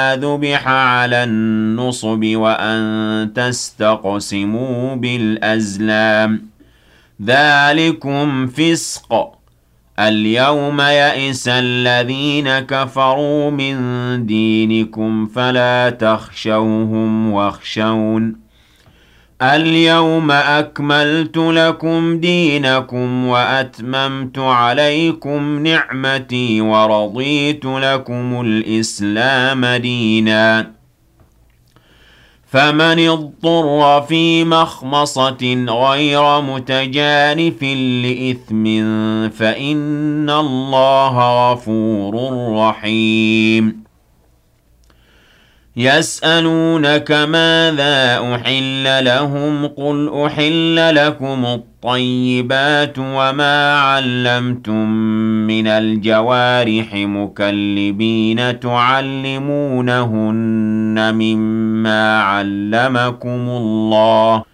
ذُبِحَ عَلَى النُّصُبِ وَأَن تَسْتَقْسِمُوا بِالْأَزْلَامِ ذَلِكُمْ فِسْقٌ ۗ الْيَوْمَ يَئِسَ الَّذِينَ كَفَرُوا مِن دِينِكُمْ فَلَا تَخْشَوْهُمْ وَاخْشَوْنِ ۚ الْيَوْمَ أَكْمَلْتُ لَكُمْ دِينَكُمْ وَأَتْمَمْتُ عَلَيْكُمْ نِعْمَتِي وَرَضِيتُ لَكُمُ الْإِسْلَامَ دِينًا ۚ فَمَنِ اضْطُرَّ فِي مَخْمَصَةٍ غَيْرَ مُتَجَانِفٍ لِّإِثْمٍ فَإِنَّ اللَّهَ غَفُورٌ رَّحِيمٌ يَسْأَلُونَكَ مَاذَا أُحِلَّ لَهُمْ ۖ قُلْ أُحِلَّ لَكُمُ الطَّيِّبَاتُ وَمَا عَلَّمْتُم مِّنَ الْجَوَارِحِ مُكَلِّبِينَ تُعَلِّمُونَهُنَّ مِمَّا عَلَّمَكُمُ اللَّهُ ۖ